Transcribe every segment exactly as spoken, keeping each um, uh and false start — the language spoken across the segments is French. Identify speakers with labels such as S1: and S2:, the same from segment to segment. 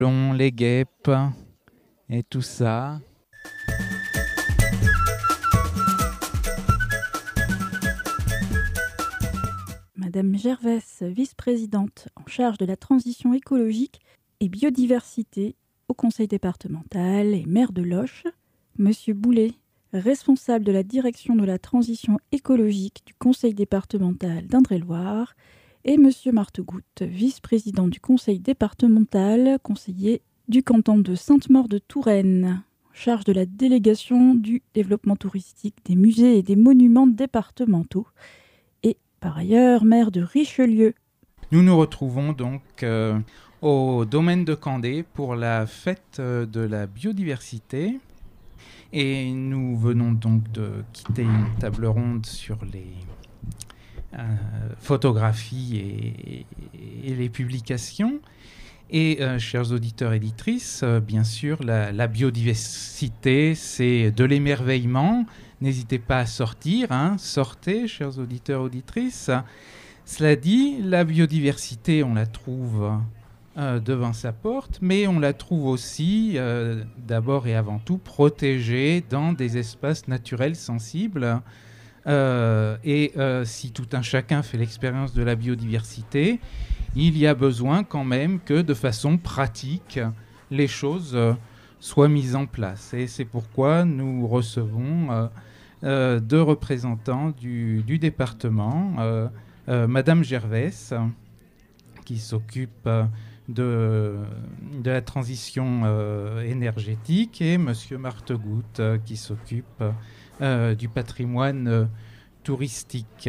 S1: Long, les guêpes et tout ça.
S2: Madame Gervais, vice-présidente en charge de la transition écologique et biodiversité au conseil départemental et maire de Loches. Monsieur Boulet, responsable de la direction de la transition écologique du conseil départemental d'Indre-et-Loire. Et Monsieur Martegoutte, vice-président du conseil départemental, conseiller du canton de Sainte-Maure-de-Touraine, en charge de la délégation du développement touristique des musées et des monuments départementaux. Par ailleurs, maire de Richelieu.
S1: Nous nous retrouvons donc euh, au domaine de Candé pour la fête euh, de la biodiversité. Et nous venons donc de quitter une table ronde sur les euh, photographies et, et, et les publications. Et euh, chers auditeurs et auditrices, euh, bien sûr, la, la biodiversité, c'est de l'émerveillement. N'hésitez pas à sortir, hein. Sortez, chers auditeurs et auditrices. Cela dit, la biodiversité, on la trouve euh, devant sa porte, mais on la trouve aussi, euh, d'abord et avant tout, protégée dans des espaces naturels sensibles. Euh, et euh, si tout un chacun fait l'expérience de la biodiversité, il y a besoin quand même que de façon pratique, les choses euh, soient mises en place. Et c'est pourquoi nous recevons euh, euh, deux représentants du, du département, euh, euh, Madame Gervais, qui s'occupe euh, de, de la transition euh, énergétique, et Monsieur Martegoutte, euh, qui s'occupe euh, du patrimoine euh, touristique.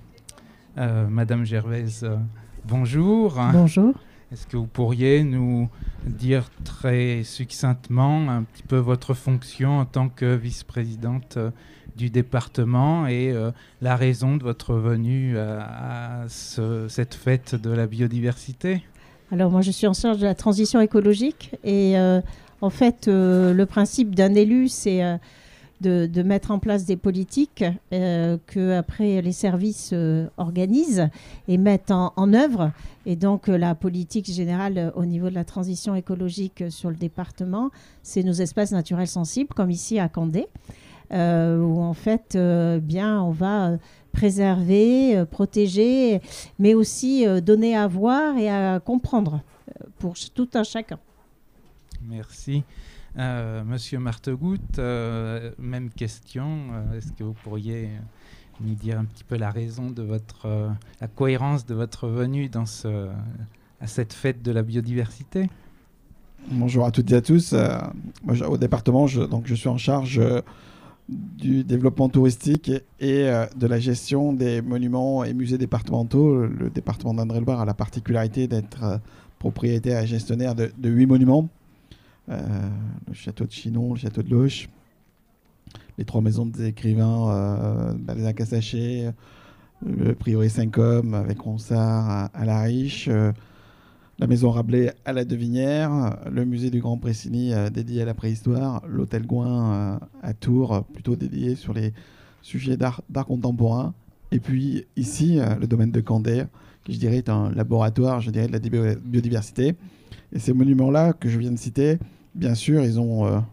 S1: Euh, Madame Gervais, euh, bonjour.
S3: Bonjour.
S1: Est-ce que vous pourriez nous dire très succinctement un petit peu votre fonction en tant que vice-présidente du département et euh, la raison de votre venue à, à ce, cette fête de la biodiversité?
S3: Alors moi je suis en charge de la transition écologique et euh, en fait euh, le principe d'un élu c'est euh, de, de mettre en place des politiques euh, que après les services euh, organisent et mettent en, en œuvre. Et donc euh, la politique générale euh, au niveau de la transition écologique euh, sur le département, c'est nos espaces naturels sensibles comme ici à Candé. Euh, où en fait, euh, bien, on va euh, préserver, euh, protéger, mais aussi euh, donner à voir et à comprendre euh, pour ch- tout un chacun.
S1: Merci. Euh, Monsieur Martegoutte, euh, même question. Euh, est-ce que vous pourriez nous dire un petit peu la raison de votre, euh, la cohérence de votre venue dans ce, à cette fête de la biodiversité?
S4: Bonjour à toutes et à tous. Euh, moi, au département, je, donc, je suis en charge euh, du développement touristique et, et euh, de la gestion des monuments et musées départementaux. Le département d'Indre-et-Loire a la particularité d'être euh, propriétaire et gestionnaire de, de huit monuments. Euh, le château de Chinon, le château de Loches, les trois maisons des écrivains, euh, Balzac-Cassaché, le prieuré Saint-Côme avec Ronsard à, à La Riche, euh, la maison Rabelais à la Devinière, le musée du Grand Pressigny euh, dédié à la préhistoire, l'hôtel Gouin euh, à Tours, euh, plutôt dédié sur les sujets d'art, d'art contemporain. Et puis ici, euh, le domaine de Candé, qui je dirais est un laboratoire, je dirais, de la bio- biodiversité. Et ces monuments-là que je viens de citer, bien sûr, ils ont euh,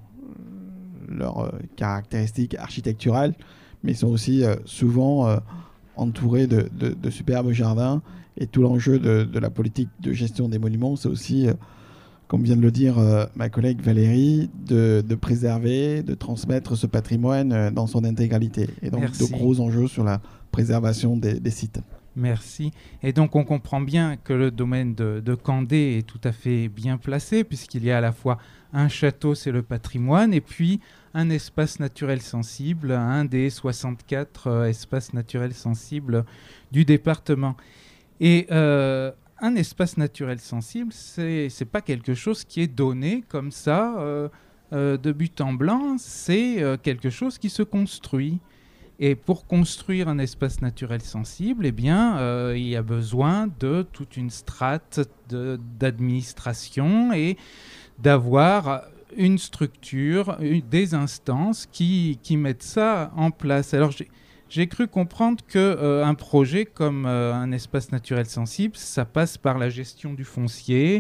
S4: leurs euh, caractéristiques architecturales, mais ils sont aussi euh, souvent euh, entourés de, de, de superbes jardins. Et tout l'enjeu de, de la politique de gestion des monuments, c'est aussi, euh, comme vient de le dire euh, ma collègue Valérie, de, de préserver, de transmettre ce patrimoine euh, dans son intégralité. Et donc
S1: Merci.
S4: de gros enjeux sur la préservation des, des sites.
S1: Merci. Et donc on comprend bien que le domaine de, de Candé est tout à fait bien placé, puisqu'il y a à la fois un château, c'est le patrimoine, et puis un espace naturel sensible, un des soixante-quatre euh, espaces naturels sensibles du département. Et euh, un espace naturel sensible, c'est c'est pas quelque chose qui est donné comme ça euh, euh, de but en blanc, c'est euh, quelque chose qui se construit. Et pour construire un espace naturel sensible, eh bien, euh, il y a besoin de toute une strate de, d'administration et d'avoir une structure, une, des instances qui, qui mettent ça en place. Alors, j'ai, j'ai cru comprendre qu'un euh, projet comme euh, un espace naturel sensible, ça passe par la gestion du foncier,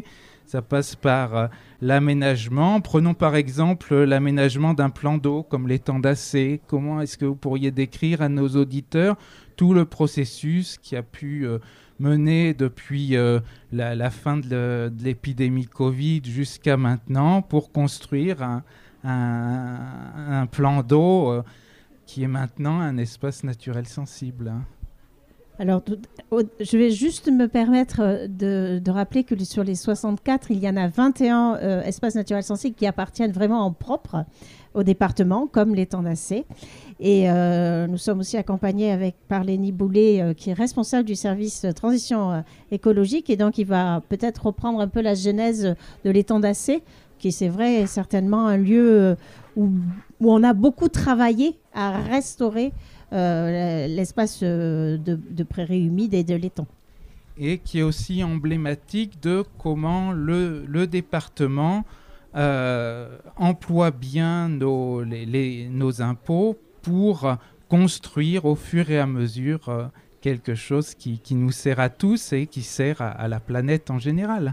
S1: Ça passe par euh, l'aménagement. Prenons par exemple l'aménagement d'un plan d'eau comme l'étang d'Assé. Comment est-ce que vous pourriez décrire à nos auditeurs tout le processus qui a pu euh, mener depuis euh, la, la fin de, le, de l'épidémie Covid jusqu'à maintenant pour construire un, un, un plan d'eau euh, qui est maintenant un espace naturel sensible, hein.
S3: Alors, je vais juste me permettre de, de rappeler que sur les soixante-quatre, il y en a vingt et un euh, espaces naturels sensibles qui appartiennent vraiment en propre au département, comme l'étang d'Assé. Et euh, nous sommes aussi accompagnés avec, par Lénie Boulet, euh, qui est responsable du service transition euh, écologique. Et donc, il va peut-être reprendre un peu la genèse de l'étang d'Assé, qui, c'est vrai, est certainement un lieu où, où on a beaucoup travaillé à restaurer Euh, l'espace euh, de, de prairies humides et de l'étang.
S1: Et qui est aussi emblématique de comment le, le département euh, emploie bien nos, les, les, nos impôts pour construire au fur et à mesure euh, quelque chose qui, qui nous sert à tous et qui sert à, à la planète en général.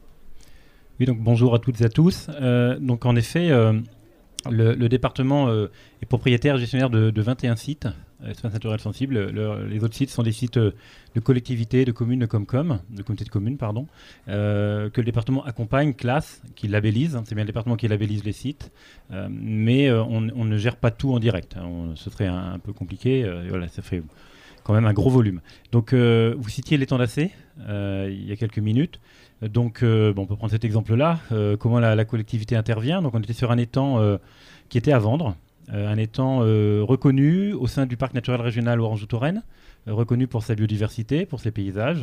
S5: Oui, donc bonjour à toutes et à tous. Euh, donc en effet, euh, Le, le département euh, est propriétaire gestionnaire de, de vingt et un sites, euh, espaces naturels sensibles. Le, les autres sites sont des sites euh, de collectivités, de communes, de Comcom, de comités de communes, pardon, euh, que le département accompagne, classe, qui labellise. Hein, c'est bien le département qui labellise les sites, euh, mais euh, on, on ne gère pas tout en direct. Hein, on, ce serait un, un peu compliqué. Euh, et voilà, ça fait quand même un gros volume. Donc, euh, vous citiez l'étang d'Assé euh, il y a quelques minutes. Donc, euh, bon, on peut prendre cet exemple-là. Euh, comment la, la collectivité intervient. Donc, on était sur un étang euh, qui était à vendre, euh, un étang euh, reconnu au sein du parc naturel régional Orange-Touraine, euh, reconnu pour sa biodiversité, pour ses paysages,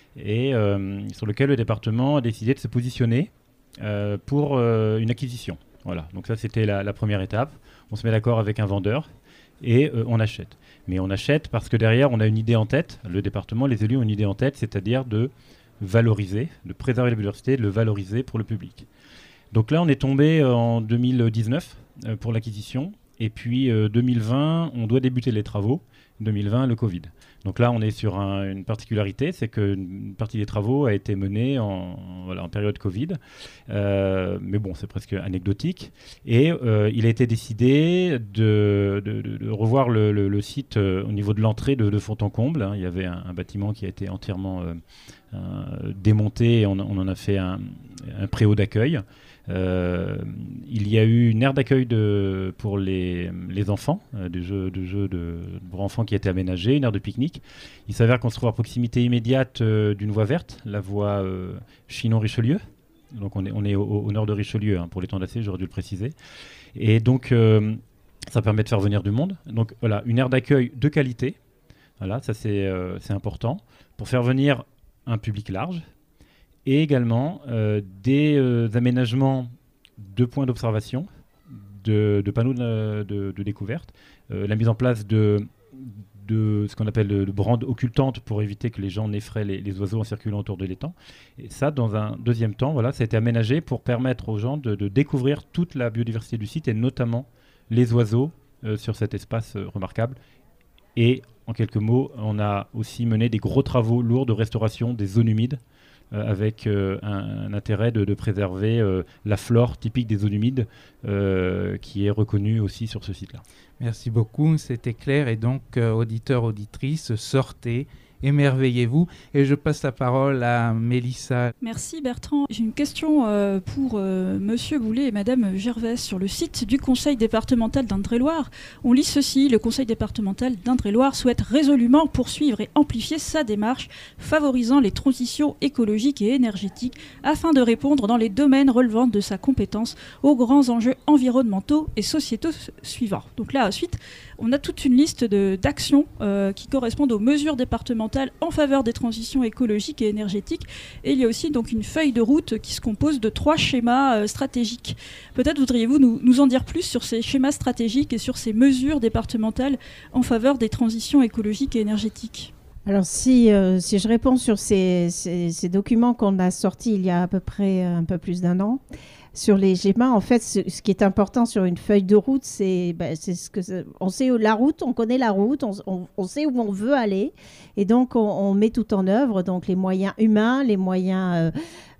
S5: et euh, sur lequel le département a décidé de se positionner euh, pour euh, une acquisition. Voilà. Donc ça, c'était la, la première étape. On se met d'accord avec un vendeur et euh, on achète. Mais on achète parce que derrière, on a une idée en tête. Le département, les élus ont une idée en tête, c'est-à-dire de valoriser, de préserver la biodiversité, de le valoriser pour le public. Donc là, on est tombé euh, en deux mille dix-neuf euh, pour l'acquisition. Et puis euh, deux mille vingt, on doit débuter les travaux. deux mille vingt, le Covid. Donc là, on est sur un, une particularité, c'est qu'une partie des travaux a été menée en, en, voilà, en période Covid. Euh, mais bon, c'est presque anecdotique. Et euh, il a été décidé de, de, de, de revoir le, le, le site euh, au niveau de l'entrée de, de fond en comble. Hein. Il y avait un, un bâtiment qui a été entièrement euh, euh, démonté et on, on en a fait un, un préau d'accueil. Euh, il y a eu une aire d'accueil de, pour les, les enfants, euh, des jeux, de jeux de, pour enfants qui a été aménagée, une aire de pique-nique. Il s'avère qu'on se trouve à proximité immédiate euh, d'une voie verte, la voie euh, Chinon-Richelieu. Donc on est, on est au, au nord de Richelieu, hein, pour l'étang d'Assé, j'aurais dû le préciser. Et donc euh, ça permet de faire venir du monde. Donc voilà, une aire d'accueil de qualité. Voilà, ça c'est, euh, c'est important pour faire venir un public large. Et également euh, des euh, aménagements de points d'observation, de, de panneaux de, de, de découverte, euh, la mise en place de, de ce qu'on appelle de, de brandes occultantes pour éviter que les gens n'effraient les, les oiseaux en circulant autour de l'étang. Et ça, dans un deuxième temps, voilà, ça a été aménagé pour permettre aux gens de, de découvrir toute la biodiversité du site et notamment les oiseaux euh, sur cet espace euh, remarquable. Et en quelques mots, on a aussi mené des gros travaux lourds de restauration des zones humides, Euh, avec euh, un, un intérêt de, de préserver euh, la flore typique des zones humides euh, qui est reconnue aussi sur ce site-là.
S1: Merci beaucoup, c'était clair. Et donc, euh, auditeurs, auditrices, sortez, émerveillez-vous. Et je passe la parole à Mélissa.
S2: Merci Bertrand. J'ai une question euh, pour euh, Monsieur Boulet et Madame Gervais. Sur le site du Conseil départemental d'Indre-et-Loire, on lit ceci: le Conseil départemental d'Indre-et-Loire souhaite résolument poursuivre et amplifier sa démarche favorisant les transitions écologiques et énergétiques afin de répondre dans les domaines relevant de sa compétence aux grands enjeux environnementaux et sociétaux suivants. Donc là, ensuite, on a toute une liste de, d'actions euh, qui correspondent aux mesures départementales en faveur des transitions écologiques et énergétiques. Et il y a aussi donc une feuille de route qui se compose de trois schémas euh, stratégiques. Peut-être voudriez-vous nous, nous en dire plus sur ces schémas stratégiques et sur ces mesures départementales en faveur des transitions écologiques et énergétiques?
S3: Alors si, euh, si je réponds sur ces, ces, ces documents qu'on a sortis il y a à peu près un peu plus d'un an, sur les schémas, en fait, ce, ce qui est important sur une feuille de route, c'est, ben, c'est ce que on sait la route, on connaît la route, on, on, on sait où on veut aller, et donc on, on met tout en œuvre, donc les moyens humains, les moyens euh,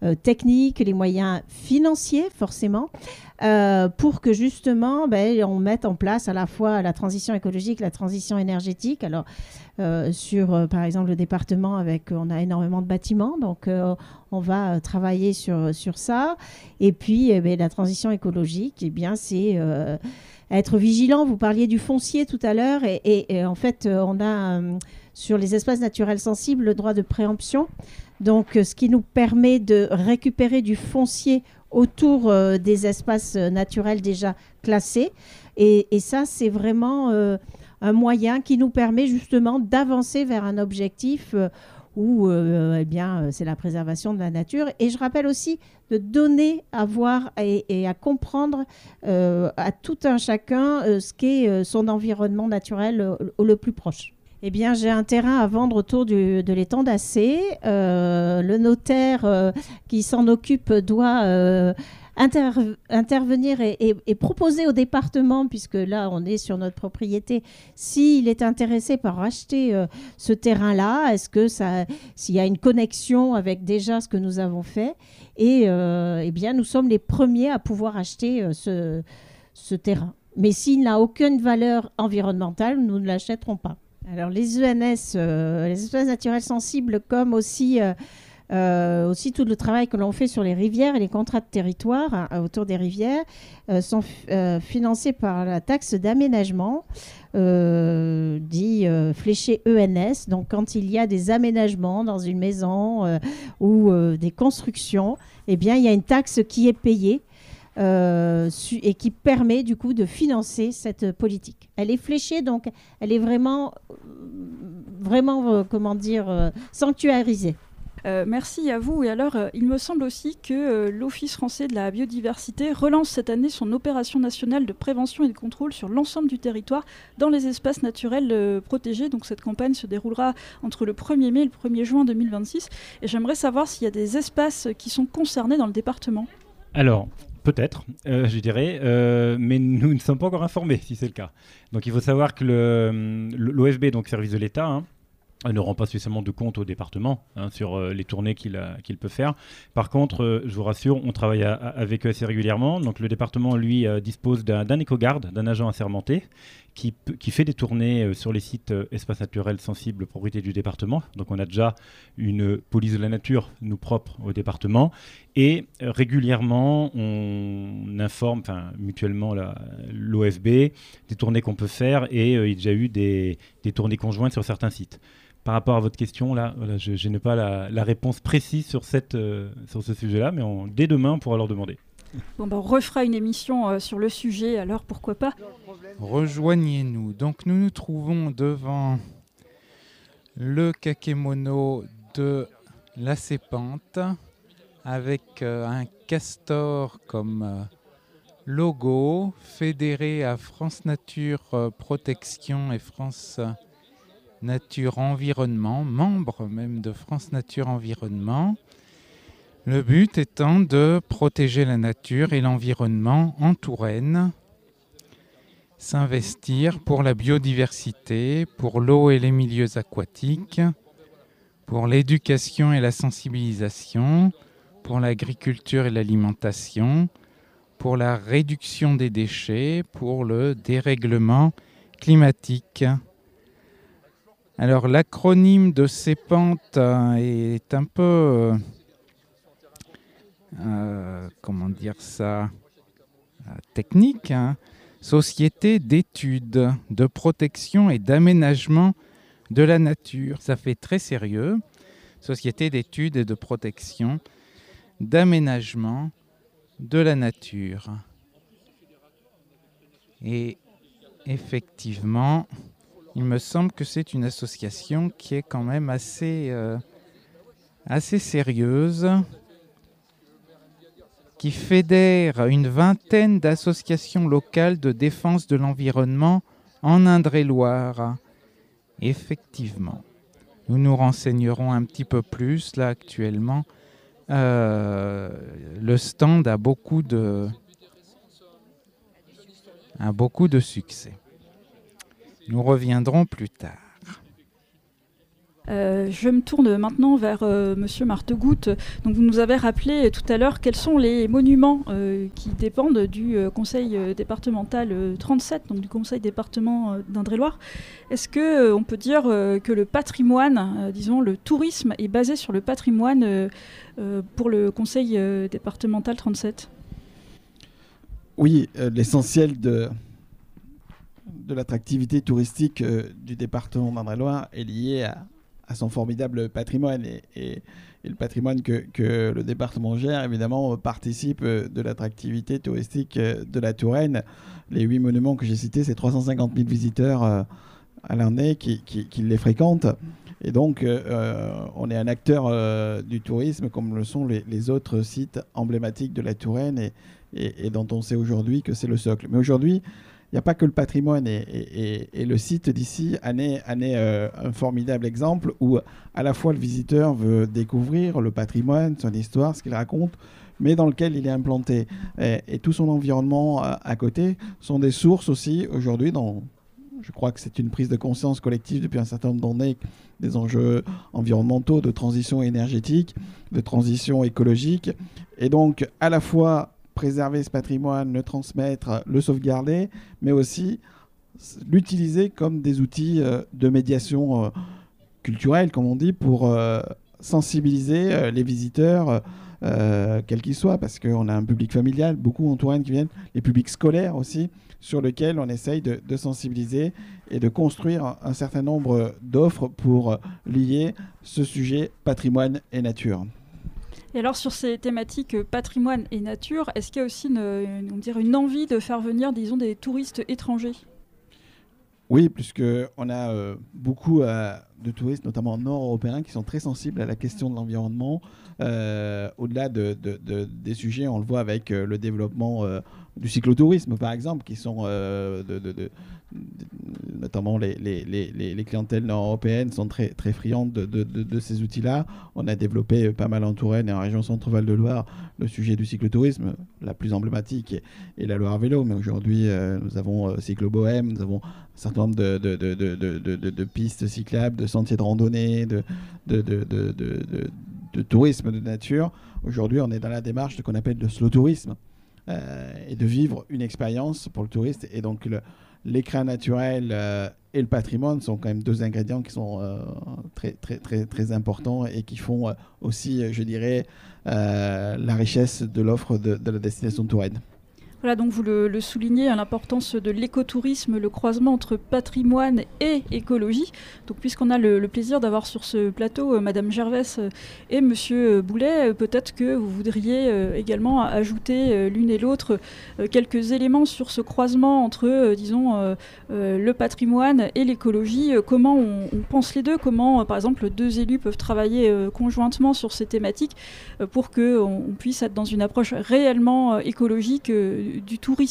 S3: euh, techniques, les moyens financiers forcément, euh, pour que justement ben, on mette en place à la fois la transition écologique, la transition énergétique. Alors euh, sur euh, par exemple le département, avec, on a énormément de bâtiments, donc euh, on va travailler sur, sur ça. Et puis eh ben, la transition écologique, eh bien, c'est euh, être vigilant. Vous parliez du foncier tout à l'heure, et, et, et en fait on a euh, sur les espaces naturels sensibles le droit de préemption, donc euh, ce qui nous permet de récupérer du foncier autour euh, des espaces naturels déjà classés. Et, et ça, c'est vraiment euh, un moyen qui nous permet justement d'avancer vers un objectif euh, où euh, eh bien, c'est la préservation de la nature. Et je rappelle aussi de donner à voir et, et à comprendre euh, à tout un chacun euh, ce qu'est euh, son environnement naturel euh, le plus proche. Eh bien, j'ai un terrain à vendre autour du, de l'étang d'Assé. Euh, le notaire euh, qui s'en occupe doit euh, inter intervenir et, et, et proposer au département, puisque là, on est sur notre propriété, s'il est intéressé par acheter euh, ce terrain-là, est-ce que ça, s'il y a une connexion avec déjà ce que nous avons fait. Et euh, eh bien, nous sommes les premiers à pouvoir acheter euh, ce, ce terrain. Mais s'il n'a aucune valeur environnementale, nous ne l'achèterons pas. Alors les E N S, euh, les espaces naturels sensibles, comme aussi, euh, euh, aussi tout le travail que l'on fait sur les rivières et les contrats de territoire hein, autour des rivières, euh, sont euh, financés par la taxe d'aménagement, euh, dit euh, fléché E N S. Donc quand il y a des aménagements dans une maison euh, ou euh, des constructions, eh bien il y a une taxe qui est payée. Euh, et qui permet du coup de financer cette politique. Elle est fléchée, donc elle est vraiment, vraiment euh, comment dire, euh, sanctuarisée.
S2: Euh, merci à vous. Et alors, euh, il me semble aussi que euh, l'Office français de la biodiversité relance cette année son opération nationale de prévention et de contrôle sur l'ensemble du territoire dans les espaces naturels euh, protégés. Donc cette campagne se déroulera entre le premier mai et le premier juin deux mille vingt-six. Et j'aimerais savoir s'il y a des espaces qui sont concernés dans le département.
S5: Alors, peut-être, euh, je dirais, euh, mais nous ne sommes pas encore informés si c'est le cas. Donc il faut savoir que l'O F B, donc service de l'État, hein, ne rend pas spécialement de compte au département hein, sur euh, les tournées qu'il qu'il peut faire. Par contre, euh, je vous rassure, on travaille à, à, avec eux assez régulièrement. Donc le département, lui, euh, dispose d'un éco-garde, d'un agent assermenté, qui, qui fait des tournées euh, sur les sites euh, espaces naturels sensibles propriété du département. Donc on a déjà une police de la nature, nous propres au département. Et euh, régulièrement, on informe mutuellement l'O F B des tournées qu'on peut faire, et euh, il y a déjà eu des, des tournées conjointes sur certains sites. Par rapport à votre question, là, voilà, je, je n'ai pas la, la réponse précise sur, cette, euh, sur ce sujet-là, mais on, dès demain, on pourra leur demander.
S2: Bon, ben, on refera une émission euh, sur le sujet, alors pourquoi pas.
S1: Rejoignez-nous. Donc nous nous trouvons devant le kakémono de la Sépante, avec euh, un castor comme euh, logo, fédéré à France Nature euh, Protection et France euh, Nature Environnement, membre même de France Nature Environnement. Le but étant de protéger la nature et l'environnement en Touraine, s'investir pour la biodiversité, pour l'eau et les milieux aquatiques, pour l'éducation et la sensibilisation, pour l'agriculture et l'alimentation, pour la réduction des déchets, pour le dérèglement climatique. Alors l'acronyme de Sépante est un peu, euh, comment dire ça, technique, hein. Société d'études, de protection et d'aménagement de la nature. Ça fait très sérieux. Société d'études et de protection, d'aménagement de la nature. Et effectivement, il me semble que c'est une association qui est quand même assez, euh, assez sérieuse, qui fédère une vingtaine d'associations locales de défense de l'environnement en Indre-et-Loire. Effectivement, nous nous renseignerons un petit peu plus. Là, actuellement, euh, le stand a beaucoup de, a beaucoup de succès. Nous reviendrons plus tard.
S2: Euh, je me tourne maintenant vers euh, Monsieur Martegut. Donc, vous nous avez rappelé tout à l'heure quels sont les monuments euh, qui dépendent du euh, conseil euh, départemental euh, trente-sept, donc du conseil département euh, d'Indre-et-Loire. Est-ce que euh, on peut dire euh, que le patrimoine, euh, disons le tourisme, est basé sur le patrimoine euh, euh, pour le conseil euh, départemental trente-sept ?
S4: Oui, euh, l'essentiel de, de l'attractivité touristique euh, du département d'Indre-et-Loire est lié à à son formidable patrimoine et, et, et le patrimoine que, que le département gère évidemment participe de l'attractivité touristique de la Touraine. Les huit monuments que j'ai cités, c'est trois cent cinquante mille visiteurs euh, à l'année qui, qui, qui les fréquentent et donc euh, on est un acteur euh, du tourisme comme le sont les, les autres sites emblématiques de la Touraine et, et, et dont on sait aujourd'hui que c'est le socle. Mais aujourd'hui, il n'y a pas que le patrimoine et, et, et, et le site d'ici en est, en est euh, un formidable exemple où à la fois le visiteur veut découvrir le patrimoine, son histoire, ce qu'il raconte, mais dans lequel il est implanté. Et, et tout son environnement à, à côté sont des sources aussi aujourd'hui dans... Je crois que c'est une prise de conscience collective depuis un certain nombre d'années des enjeux environnementaux, de transition énergétique, de transition écologique. Et donc, à la fois préserver ce patrimoine, le transmettre, le sauvegarder, mais aussi l'utiliser comme des outils euh, de médiation euh, culturelle, comme on dit, pour euh, sensibiliser euh, les visiteurs, euh, quels qu'ils soient, parce qu'on a un public familial, beaucoup en Touraine qui viennent, les publics scolaires aussi, sur lesquels on essaye de, de sensibiliser et de construire un, un certain nombre d'offres pour lier ce sujet patrimoine et nature.
S2: Et alors sur ces thématiques euh, patrimoine et nature, est-ce qu'il y a aussi une, une, on dirait une envie de faire venir, disons, des touristes étrangers ?
S4: Oui, puisqu'on a euh, beaucoup euh, de touristes, notamment nord-européens, qui sont très sensibles à la question de l'environnement. Euh, au-delà de, de, de, des sujets, on le voit avec euh, le développement euh, du cyclotourisme, par exemple, qui sont euh, de, de, de, de, notamment les, les, les, les clientèles nord-européennes sont très, très friandes de, de, de, de ces outils-là. On a développé pas mal en Touraine et en région Centre-Val de Loire le sujet du cyclotourisme. La plus emblématique est, est la Loire Vélo, mais aujourd'hui euh, nous avons euh, Cyclo-Bohème, nous avons un certain nombre de, de, de, de, de, de, de, de pistes cyclables, de sentiers de randonnée, de, de, de, de, de, de, de tourisme de nature. Aujourd'hui, on est dans la démarche de ce qu'on appelle le slow tourisme euh, et de vivre une expérience pour le touriste. Et donc, le, l'écrin naturel euh, et le patrimoine sont quand même deux ingrédients qui sont euh, très, très, très, très importants et qui font euh, aussi, je dirais, euh, la richesse de l'offre de, de la destination Touraine.
S2: Voilà, donc vous le, le soulignez, hein, l'importance de l'écotourisme, le croisement entre patrimoine et écologie. Donc, puisqu'on a le, le plaisir d'avoir sur ce plateau euh, Madame Gervais euh, et Monsieur Boulet, euh, peut-être que vous voudriez euh, également ajouter euh, l'une et l'autre euh, quelques éléments sur ce croisement entre, euh, disons, euh, euh, le patrimoine et l'écologie. Euh, comment on, on pense les deux ? Comment, euh, par exemple, deux élus peuvent travailler euh, conjointement sur ces thématiques euh, pour qu'on on puisse être dans une approche réellement euh, écologique euh, du tourisme ?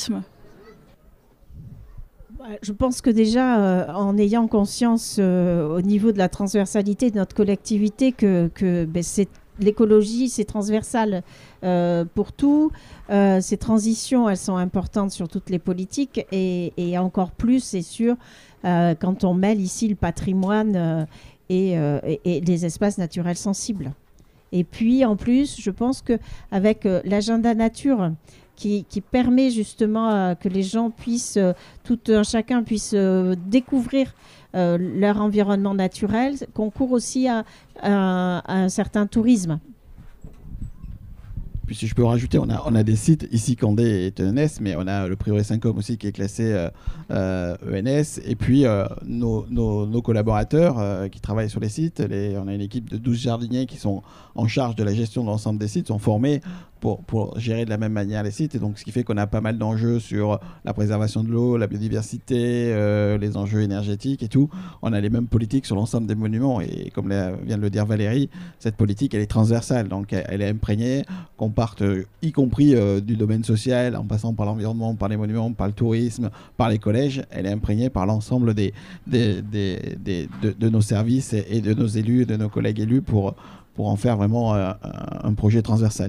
S3: Je pense que déjà, euh, en ayant conscience euh, au niveau de la transversalité de notre collectivité que, que ben, c'est, l'écologie, c'est transversal euh, pour tout. Euh, ces transitions, elles sont importantes sur toutes les politiques et, et encore plus, c'est sûr, euh, quand on mêle ici le patrimoine euh, et, euh, et, et les espaces naturels sensibles. Et puis, en plus, je pense qu'avec euh, l'agenda nature, Qui, qui permet justement euh, que les gens puissent, euh, tout un chacun puisse euh, découvrir euh, leur environnement naturel, concourt aussi à, à, à un certain tourisme.
S4: Puis si je peux rajouter, on a, on a des sites, ici Candé est E N S, mais on a le Prieuré Saint-Côme aussi qui est classé euh, euh, E N S, et puis euh, nos, nos, nos collaborateurs euh, qui travaillent sur les sites, les, on a une équipe de douze jardiniers qui sont en charge de la gestion de l'ensemble des sites, sont formés Pour, pour gérer de la même manière les sites, et donc ce qui fait qu'on a pas mal d'enjeux sur la préservation de l'eau, la biodiversité, euh, les enjeux énergétiques et tout. On a les mêmes politiques sur l'ensemble des monuments, et comme la, vient de le dire Valérie, cette politique elle est transversale, donc elle, elle est imprégnée, qu'on parte euh, y compris euh, du domaine social, en passant par l'environnement, par les monuments, par le tourisme, par les collèges, elle est imprégnée par l'ensemble des, des, des, des, de, de nos services et, et de nos élus, de nos collègues élus pour, pour en faire vraiment euh, un projet transversal.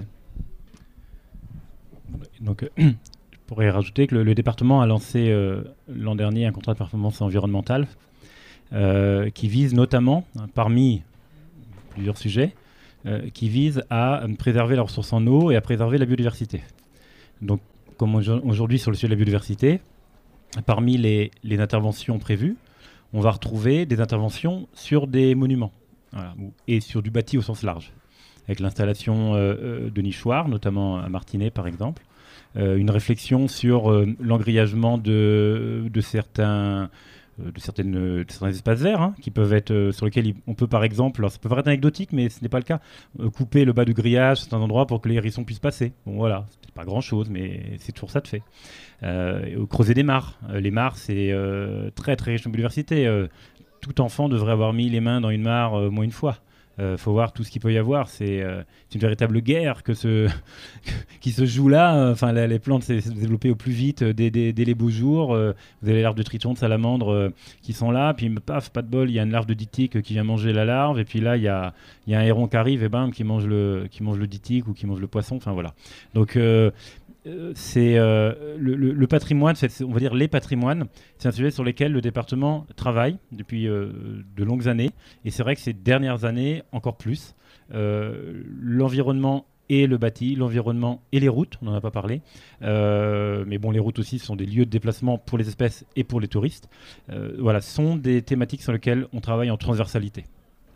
S5: Donc, je pourrais rajouter que le, le département a lancé euh, l'an dernier un contrat de performance environnementale euh, qui vise notamment, hein, parmi plusieurs sujets, euh, qui vise à préserver la ressource en eau et à préserver la biodiversité. Donc, comme aujourd'hui sur le sujet de la biodiversité, parmi les, les interventions prévues, on va retrouver des interventions sur des monuments, voilà, et sur du bâti au sens large, avec l'installation euh, de nichoirs, notamment à Martinez par exemple, euh, une réflexion sur euh, l'engrillagement de, de certains... De, certaines, de certains espaces verts hein, qui peuvent être, euh, sur lesquels il, on peut par exemple, alors ça peut paraître anecdotique mais ce n'est pas le cas, euh, couper le bas du grillage à certains endroits pour que les hérissons puissent passer. Bon voilà, c'est pas grand chose mais c'est toujours ça de fait. Euh, creuser des mares. Euh, les mares c'est euh, très très riche en biodiversité. Euh, tout enfant devrait avoir mis les mains dans une mare euh, au moins une fois. Il euh, faut voir tout ce qu'il peut y avoir. C'est euh, une véritable guerre que ce qui se joue là. Enfin, la, les plantes s'est développées au plus vite euh, dès, dès, dès les beaux jours. Euh, vous avez les larves de tritons, de salamandres euh, qui sont là. Puis, paf, pas de bol, il y a une larve de ditique qui vient manger la larve. Et puis là, il y a, y a un héron qui arrive et bam, qui mange le, qui mange le ditique ou qui mange le poisson. Enfin, voilà. Donc, euh, Euh, c'est euh, le, le, le patrimoine, c'est, on va dire les patrimoines, c'est un sujet sur lequel le département travaille depuis euh, de longues années. Et c'est vrai que ces dernières années, encore plus, euh, l'environnement et le bâti, l'environnement et les routes, on n'en a pas parlé. Euh, mais bon, les routes aussi sont des lieux de déplacement pour les espèces et pour les touristes. Euh, voilà, sont des thématiques sur lesquelles on travaille en transversalité.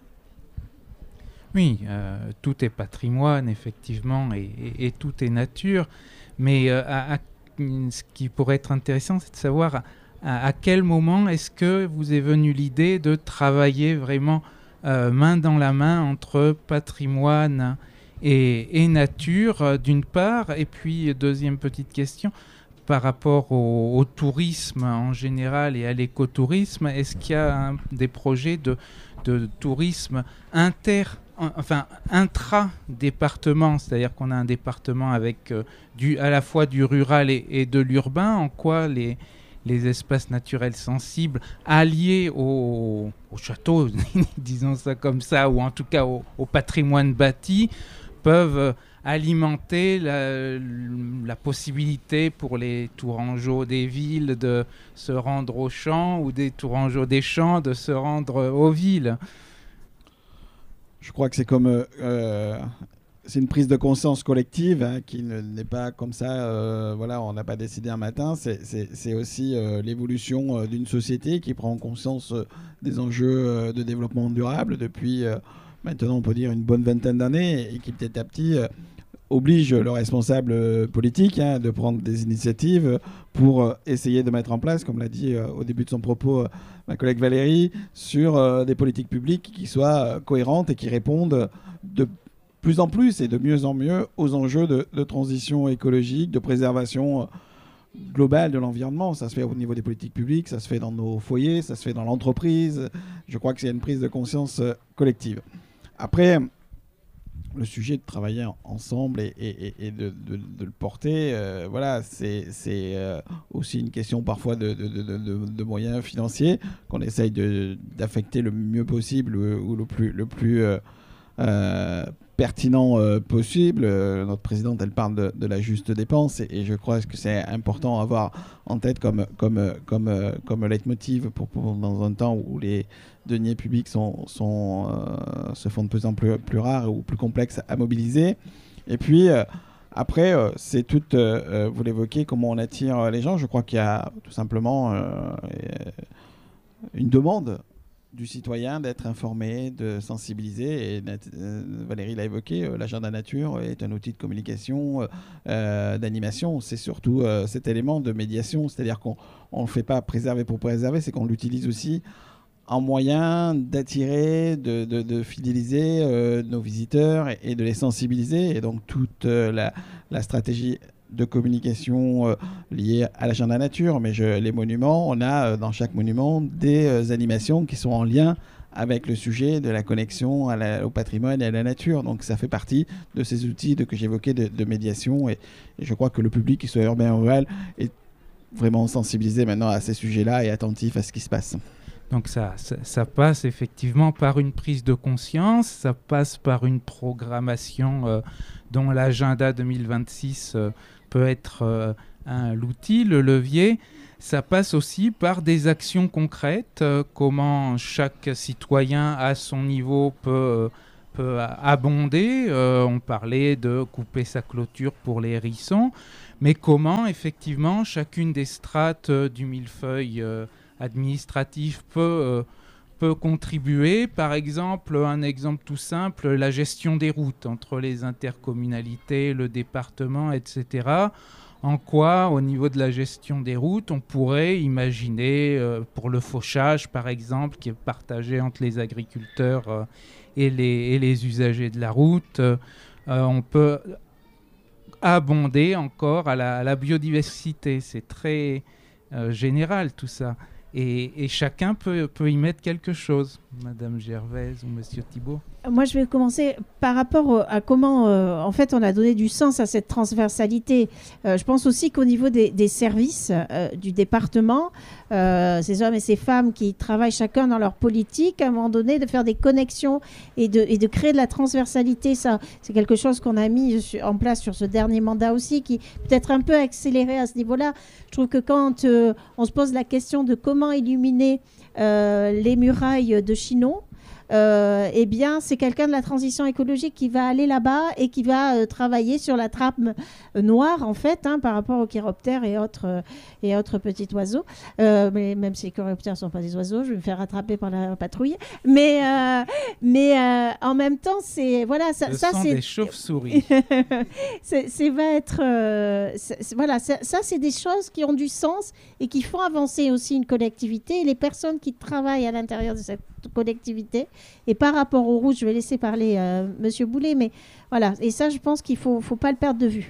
S1: Oui, euh, tout est patrimoine, effectivement, et, et, et tout est nature. Mais euh, à, à, ce qui pourrait être intéressant, c'est de savoir à, à quel moment est-ce que vous est venue l'idée de travailler vraiment euh, main dans la main entre patrimoine et, et nature, euh, d'une part. Et puis, deuxième petite question, par rapport au, au tourisme en général et à l'écotourisme, est-ce qu'il y a un, des projets de, de tourisme inter enfin intra-département, c'est-à-dire qu'on a un département avec euh, du, à la fois du rural et, et de l'urbain, en quoi les, les espaces naturels sensibles alliés au, au château, disons ça comme ça, ou en tout cas au, au patrimoine bâti, peuvent alimenter la, la possibilité pour les tourangeaux des villes de se rendre aux champs ou des tourangeaux des champs de se rendre aux villes.
S4: Je crois que c'est comme euh, c'est une prise de conscience collective hein, qui ne, n'est pas comme ça. Euh, voilà, on n'a pas décidé un matin. C'est, c'est, c'est aussi euh, l'évolution euh, d'une société qui prend conscience euh, des enjeux euh, de développement durable depuis euh, maintenant, on peut dire une bonne vingtaine d'années et qui petit à petit euh, oblige le responsable euh, politique hein, de prendre des initiatives pour euh, essayer de mettre en place, comme l'a dit euh, au début de son propos euh, ma collègue Valérie, sur euh, des politiques publiques qui soient euh, cohérentes et qui répondent de plus en plus et de mieux en mieux aux enjeux de, de transition écologique, de préservation euh, globale de l'environnement. Ça se fait au niveau des politiques publiques, ça se fait dans nos foyers, ça se fait dans l'entreprise. Je crois que c'est une prise de conscience euh, collective. Après, le sujet de travailler ensemble et, et, et de, de, de le porter, euh, voilà, c'est, c'est euh, aussi une question parfois de, de, de, de, de moyens financiers qu'on essaye de, d'affecter le mieux possible ou, ou le plus, le plus euh, euh, pertinent euh, possible. Euh, notre présidente, elle parle de, de la juste dépense et, et je crois que c'est important à avoir en tête comme, comme, comme, comme leitmotiv pour, pour, dans un temps où les deniers publics sont, sont, euh, se font de plus en plus, plus rares ou plus complexes à mobiliser. Et puis, euh, après, euh, c'est tout, euh, vous l'évoquez, comment on attire les gens. Je crois qu'il y a tout simplement euh, une demande du citoyen d'être informé, de sensibiliser. Et euh, Valérie l'a évoqué, euh, l'agenda nature est un outil de communication, euh, d'animation. C'est surtout euh, cet élément de médiation, c'est-à-dire qu'on ne le fait pas préserver pour préserver, c'est qu'on l'utilise aussi en moyen d'attirer, de, de, de fidéliser euh, nos visiteurs et, et de les sensibiliser. Et donc toute euh, la, la stratégie de communication euh, liée à l'agenda nature, mais je, les monuments, on a euh, dans chaque monument des euh, animations qui sont en lien avec le sujet de la connexion à la, au patrimoine et à la nature. Donc ça fait partie de ces outils de, que j'évoquais de, de médiation et, et je crois que le public, qu'il soit urbain ou rural, est vraiment sensibilisé maintenant à ces sujets-là et attentif à ce qui se passe.
S1: Donc ça, ça, ça passe effectivement par une prise de conscience, ça passe par une programmation euh, dont l'agenda deux mille vingt-six euh, peut être euh, un, l'outil, le levier. Ça passe aussi par des actions concrètes, euh, comment chaque citoyen à son niveau peut, peut abonder. Euh, on parlait de couper sa clôture pour les hérissons, mais comment effectivement chacune des strates euh, du millefeuille euh, administratif peut, euh, peut contribuer. Par exemple, un exemple tout simple, la gestion des routes entre les intercommunalités, le département, et cetera. En quoi, au niveau de la gestion des routes, on pourrait imaginer, euh, pour le fauchage par exemple, qui est partagé entre les agriculteurs euh, et, les, et les usagers de la route, euh, on peut abonder encore à la, à la biodiversité. C'est très euh, général tout ça. Et, et chacun peut, peut y mettre quelque chose, Madame Gervaise ou Monsieur Thibault.
S3: Moi, je vais commencer par rapport à comment, euh, en fait, on a donné du sens à cette transversalité. Euh, je pense aussi qu'au niveau des, des services euh, du département, euh, ces hommes et ces femmes qui travaillent chacun dans leur politique, à un moment donné, de faire des connexions et de, et de créer de la transversalité, ça, c'est quelque chose qu'on a mis en place sur ce dernier mandat aussi, qui peut être un peu accéléré à ce niveau-là. Je trouve que quand euh, on se pose la question de comment illuminer euh, les murailles de Chinon, Euh, eh bien, c'est quelqu'un de la transition écologique qui va aller là-bas et qui va euh, travailler sur la trappe euh, noire, en fait, hein, par rapport aux chiroptères et autres, euh, et autres petits oiseaux. Euh, mais même si les chiroptères ne sont pas des oiseaux, je vais me faire rattraper par la patrouille. Mais, euh, mais euh, en même temps, c'est... Voilà, ça,
S1: Ce
S3: ça
S1: sont
S3: c'est
S1: des chauves-souris.
S3: c'est, c'est va être... Euh, c'est, c'est, voilà, ça, ça, c'est des choses qui ont du sens et qui font avancer aussi une collectivité. Et les personnes qui travaillent à l'intérieur de cette collectivité. Et par rapport aux routes, je vais laisser parler euh, Monsieur Boulet, mais voilà. Et ça, je pense qu'il faut, faut pas le perdre de vue.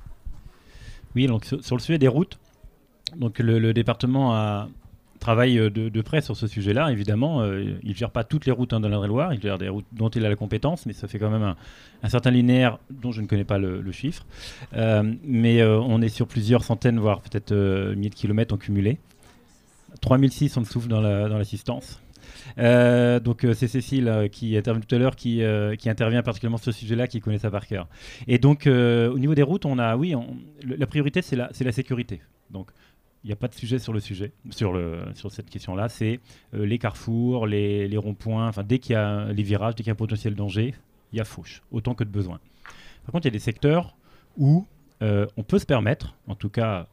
S5: Oui, donc sur, sur le sujet des routes, donc le, le département a, travaille de, de près sur ce sujet-là. Évidemment, euh, il ne gère pas toutes les routes hein, de l'Indre-et-Loire. Il gère des routes dont il a la compétence, mais ça fait quand même un, un certain linéaire dont je ne connais pas le, le chiffre. Euh, mais euh, on est sur plusieurs centaines, voire peut-être euh, milliers de kilomètres en cumulé. trois mille six, on le souffle dans, la, dans l'assistance. Euh, donc euh, c'est Cécile euh, qui intervient tout à l'heure qui, euh, qui intervient particulièrement sur ce sujet-là, qui connaît ça par cœur. Et donc euh, au niveau des routes, on a, oui, on, le, la priorité c'est la, c'est la sécurité. Donc il n'y a pas de sujet sur le sujet, sur, le, sur cette question-là. C'est euh, les carrefours, les, les ronds-points. Enfin, dès qu'il y a les virages, dès qu'il y a un potentiel danger, il y a fauche, autant que de besoin. Par contre, il y a des secteurs où euh, on peut se permettre, en tout cas.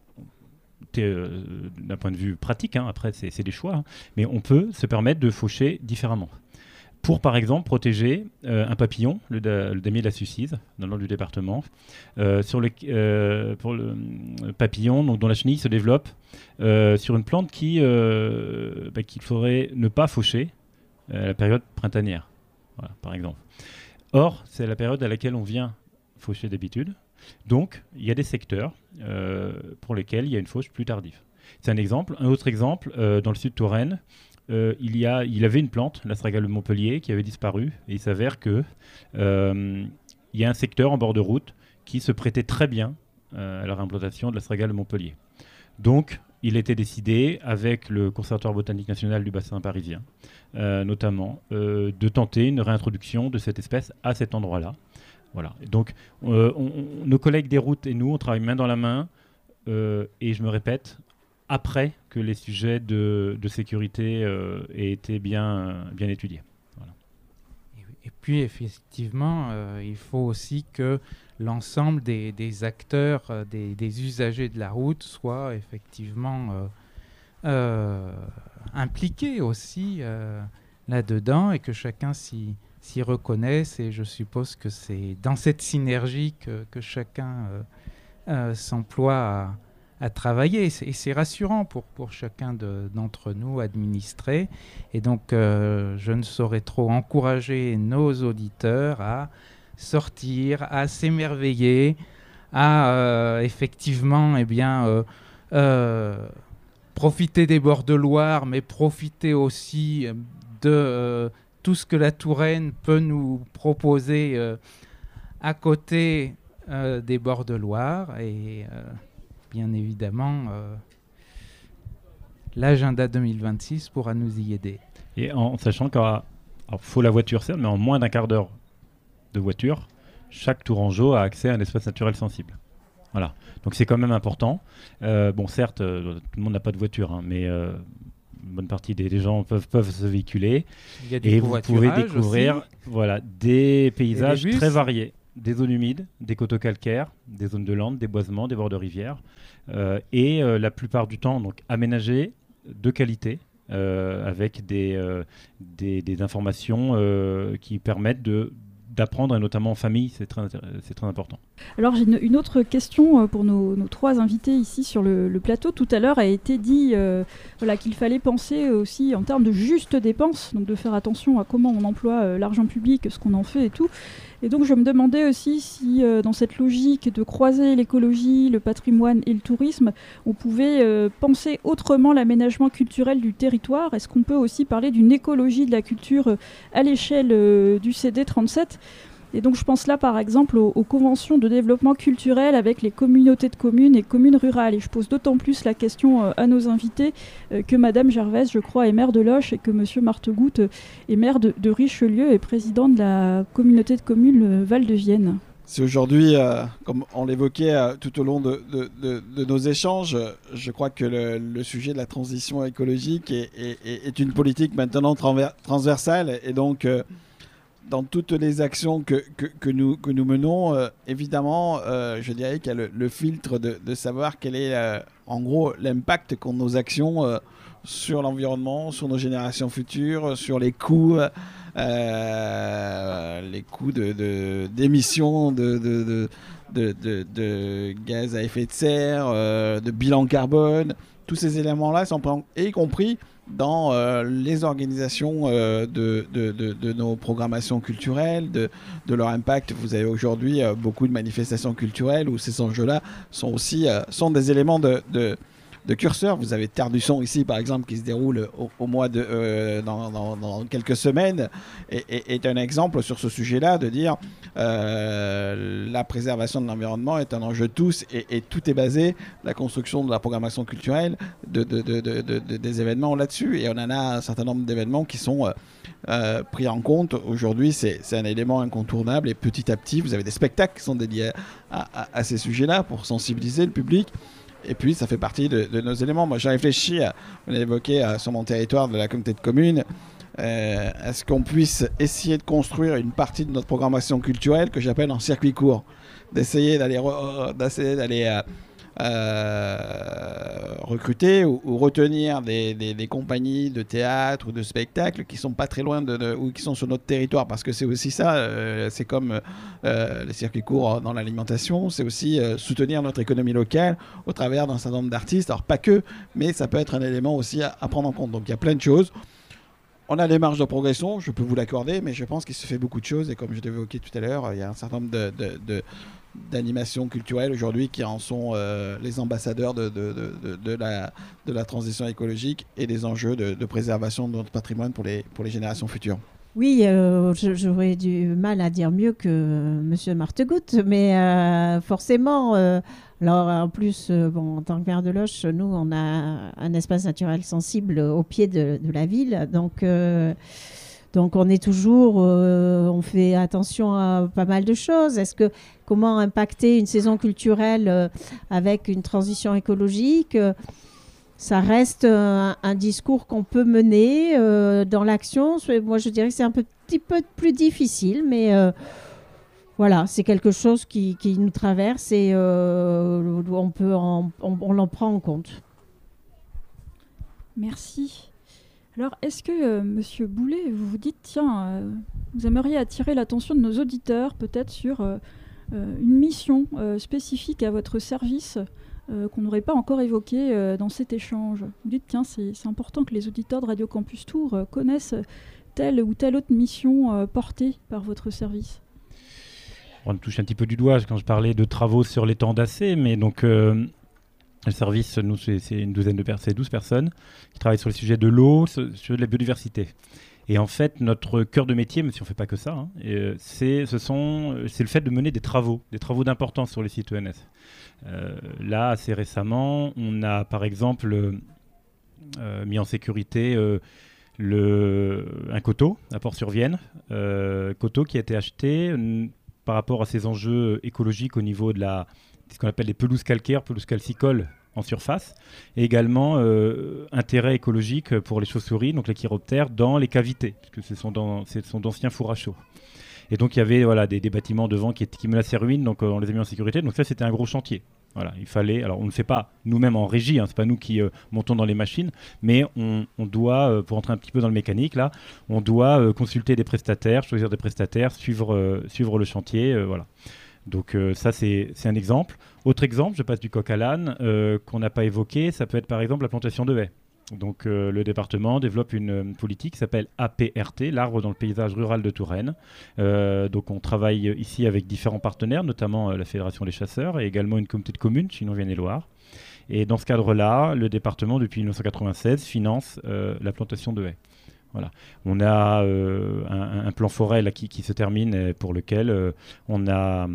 S5: Euh, d'un point de vue pratique, hein, après c'est, c'est des choix, hein, mais on peut se permettre de faucher différemment. Pour par exemple protéger euh, un papillon, le, da, le damier de la Sucide, dans le nord du département, euh, sur le, euh, pour le euh, papillon donc, dont la chenille se développe euh, sur une plante qui, euh, bah, qu'il faudrait ne pas faucher euh, à la période printanière, voilà, par exemple. Or, c'est la période à laquelle on vient faucher d'habitude. Donc, il y a des secteurs euh, pour lesquels il y a une fauche plus tardive. C'est un exemple. Un autre exemple, euh, dans le sud de Touraine, euh, il, y a, il avait une plante, l'Astragale de Montpellier, qui avait disparu. Et il s'avère qu'il euh, y a un secteur en bord de route qui se prêtait très bien euh, à la réimplantation de l'Astragale de Montpellier. Donc, il était décidé, avec le Conservatoire botanique national du bassin parisien, euh, notamment, euh, de tenter une réintroduction de cette espèce à cet endroit-là. Voilà. Donc, euh, on, on, nos collègues des routes et nous, on travaille main dans la main. Euh, et je me répète, après que les sujets de, de sécurité euh, aient été bien, bien étudiés. Voilà.
S1: Et, et puis, effectivement, euh, il faut aussi que l'ensemble des, des acteurs, euh, des, des usagers de la route soient effectivement euh, euh, impliqués aussi euh, là-dedans et que chacun s'y... s'y reconnaissent, et je suppose que c'est dans cette synergie que, que chacun euh, euh, s'emploie à, à travailler. Et c'est, et c'est rassurant pour, pour chacun de, d'entre nous, administrés. Et donc, euh, je ne saurais trop encourager nos auditeurs à sortir, à s'émerveiller, à euh, effectivement, eh bien, euh, euh, profiter des bords de Loire, mais profiter aussi de... Euh, tout ce que la Touraine peut nous proposer euh, à côté euh, des bords de Loire. Et euh, bien évidemment, euh, l'agenda deux mille vingt-six pourra nous y aider.
S5: Et en, en sachant qu'il faut la voiture, certes, mais en moins d'un quart d'heure de voiture, chaque Tourangeau a accès à un espace naturel sensible. Voilà. Donc c'est quand même important. Euh, bon, certes, euh, tout le monde n'a pas de voiture, hein, mais euh, une bonne partie des, des gens peuvent, peuvent se véhiculer.
S1: Il y a du
S5: Et vous pouvez découvrir
S1: aussi.
S5: Voilà, des paysages
S1: des
S5: très variés. Des zones humides, des coteaux calcaires, des zones de landes, des boisements, des bords de rivières. Euh, et euh, la plupart du temps, donc aménagés, de qualité, euh, avec des, euh, des, des informations euh, qui permettent de, d'apprendre, et notamment en famille, c'est très, c'est très important.
S2: Alors j'ai une, une autre question pour nos, nos trois invités ici sur le, le plateau. Tout à l'heure a été dit euh, voilà, qu'il fallait penser aussi en termes de juste dépenses, donc de faire attention à comment on emploie euh, l'argent public, ce qu'on en fait et tout. Et donc je me demandais aussi si euh, dans cette logique de croiser l'écologie, le patrimoine et le tourisme, on pouvait euh, penser autrement l'aménagement culturel du territoire. Est-ce qu'on peut aussi parler d'une écologie de la culture euh, à l'échelle euh, du C D trente-sept ? Et donc je pense là par exemple aux, aux conventions de développement culturel avec les communautés de communes et communes rurales. Et je pose d'autant plus la question euh, à nos invités euh, que Madame Gervaise, je crois, est maire de Loches et que Monsieur Martegut euh, est maire de, de Richelieu et président de la communauté de communes euh, Val-de-Vienne.
S4: C'est aujourd'hui, euh, comme on l'évoquait euh, tout au long de, de, de, de nos échanges, je crois que le, le sujet de la transition écologique est, est, est une politique maintenant transver- transversale et donc euh, dans toutes les actions que, que, que, nous, que nous menons, euh, évidemment, euh, je dirais qu'il y a le, le filtre de, de savoir quel est, euh, en gros, l'impact qu'ont nos actions euh, sur l'environnement, sur nos générations futures, sur les coûts, euh, les coûts de, de, d'émissions de, de, de, de, de, de gaz à effet de serre, euh, de bilan carbone. Tous ces éléments-là sont pris en, y compris dans euh, les organisations euh, de, de, de, de nos programmations culturelles, de, de leur impact. Vous avez aujourd'hui euh, beaucoup de manifestations culturelles où ces enjeux-là sont aussi euh, sont des éléments de, de, de curseur. Vous avez Terre du Son ici, par exemple, qui se déroule au, au mois de, euh, dans, dans, dans quelques semaines, et, et, est un exemple sur ce sujet-là de dire euh, la préservation de l'environnement est un enjeu de tous, et, et tout est basé, la construction de la programmation culturelle, de, de, de, de, de, de, des événements là-dessus. Et on en a un certain nombre d'événements qui sont euh, euh, pris en compte. Aujourd'hui, c'est, c'est un élément incontournable, et petit à petit, vous avez des spectacles qui sont dédiés à, à, à ces sujets-là pour sensibiliser le public. Et puis, ça fait partie de, de nos éléments. Moi, j'ai réfléchi, à, on a évoqué à, sur mon territoire de la communauté de communes, euh, à ce qu'on puisse essayer de construire une partie de notre programmation culturelle que j'appelle en circuit court. D'essayer d'aller, re, d'essayer d'aller euh, euh, recruter ou, ou retenir des, des, des compagnies de théâtre ou de spectacles qui sont pas très loin de, de, ou qui sont sur notre territoire, parce que c'est aussi ça, euh, c'est comme euh, les circuits courts dans l'alimentation, c'est aussi euh, soutenir notre économie locale au travers d'un certain nombre d'artistes, alors pas que, mais ça peut être un élément aussi à, à prendre en compte. Donc il y a plein de choses. On a des marges de progression, je peux vous l'accorder, mais je pense qu'il se fait beaucoup de choses, et comme je l'ai évoqué tout à l'heure, il y a un certain nombre de, de, de d'animations culturelles aujourd'hui qui en sont euh, les ambassadeurs de, de, de, de, la, de la transition écologique et des enjeux de, de préservation de notre patrimoine pour les, pour les générations futures.
S3: Oui, euh, j'aurais du mal à dire mieux que M. Martegut, mais euh, forcément, euh, alors en plus, euh, bon, en tant que maire de Loches, nous, on a un espace naturel sensible au pied de, de la ville, donc... Euh, Donc on est toujours, euh, on fait attention à pas mal de choses. Est-ce que comment impacter une saison culturelle euh, avec une transition écologique euh, ça reste un, un discours qu'on peut mener euh, dans l'action. Moi je dirais que c'est un petit peu plus difficile, mais euh, voilà, c'est quelque chose qui, qui nous traverse et euh, on peut en, on, on l'en prend en compte.
S2: Merci. Alors, est-ce que, euh, Monsieur Boulet, vous vous dites, tiens, euh, vous aimeriez attirer l'attention de nos auditeurs peut-être sur euh, euh, une mission euh, spécifique à votre service euh, qu'on n'aurait pas encore évoquée euh, dans cet échange. Vous dites, tiens, c'est, c'est important que les auditeurs de Radio Campus Tours euh, connaissent telle ou telle autre mission euh, portée par votre service.
S5: On touche un petit peu du doigt quand je parlais de travaux sur l'étang d'Assé, mais donc... Euh Le service, nous, c'est, c'est une douzaine de personnes, douze personnes qui travaillent sur le sujet de l'eau, sur la biodiversité. Et en fait, notre cœur de métier, même si on ne fait pas que ça, hein, et, c'est, ce sont, c'est le fait de mener des travaux, des travaux d'importance sur les sites E N S. Euh, là, assez récemment, on a par exemple euh, mis en sécurité euh, le, un coteau à Port-sur-Vienne, euh, coteau qui a été acheté euh, par rapport à ces enjeux écologiques au niveau de la ce qu'on appelle les pelouses calcaires, pelouses calcicoles en surface, et également euh, intérêt écologique pour les chauves-souris, donc les chiroptères, dans les cavités, puisque ce sont, dans, ce sont d'anciens fours à chaud. Et donc il y avait voilà, des, des bâtiments devant qui, qui menaçaient ruine, donc euh, on les a mis en sécurité. Donc ça, c'était un gros chantier. Voilà, il fallait, alors on ne le fait pas nous-mêmes en régie, hein, c'est pas nous qui euh, montons dans les machines, mais on, on doit, euh, pour entrer un petit peu dans le mécanique là, on doit euh, consulter des prestataires, choisir des prestataires, suivre, euh, suivre le chantier, euh, voilà. Donc euh, ça, c'est, c'est un exemple. Autre exemple, je passe du coq à l'âne, euh, qu'on n'a pas évoqué, ça peut être par exemple la plantation de haies. Donc euh, le département développe une euh, politique qui s'appelle A P R T, l'arbre dans le paysage rural de Touraine. Euh, donc on travaille ici avec différents partenaires, notamment euh, la Fédération des chasseurs et également une communauté de communes, Chinon-Vienne-et-Loire. Et dans ce cadre-là, le département, depuis dix-neuf cent quatre-vingt-seize, finance euh, la plantation de haies. Voilà. On a euh, un, un plan forêt là, qui, qui se termine, pour lequel euh, on a...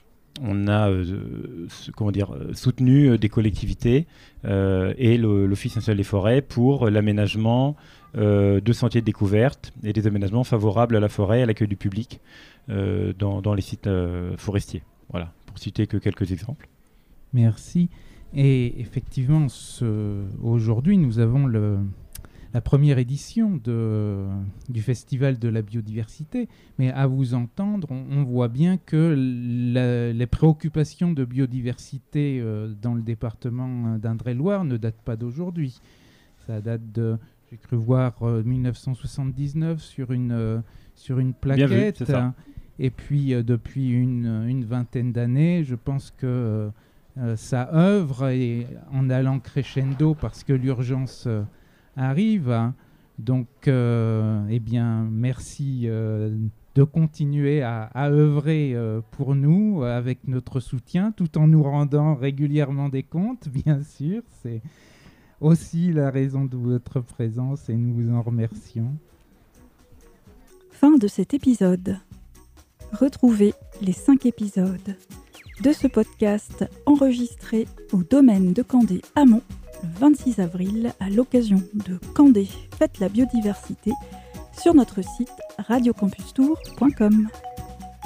S5: On a euh, comment dire, soutenu des collectivités euh, et le, l'Office national des forêts pour l'aménagement euh, de sentiers de découverte et des aménagements favorables à la forêt et à l'accueil du public euh, dans, dans les sites euh, forestiers. Voilà, pour citer que quelques exemples.
S1: Merci. Et effectivement, ce... aujourd'hui, nous avons le... la première édition de, du Festival de la biodiversité, mais à vous entendre, on, on voit bien que la, les préoccupations de biodiversité euh, dans le département d'Indre-et-Loire ne datent pas d'aujourd'hui. Ça date de, j'ai cru voir, euh, dix-neuf cent soixante-dix-neuf sur une, euh, sur une plaquette.
S5: Bien vu, c'est ça.
S1: Et puis, euh, depuis une, une vingtaine d'années, je pense que euh, ça œuvre et en allant crescendo parce que l'urgence... Euh, arrive. Donc, euh, eh bien, merci euh, de continuer à, à œuvrer euh, pour nous euh, avec notre soutien, tout en nous rendant régulièrement des comptes, bien sûr. C'est aussi la raison de votre présence et nous vous en remercions.
S2: Fin de cet épisode. Retrouvez les cinq épisodes de ce podcast enregistré au domaine de Candé Amont le vingt-six avril à l'occasion de Candé Fête la biodiversité sur notre site radio campus tour point com.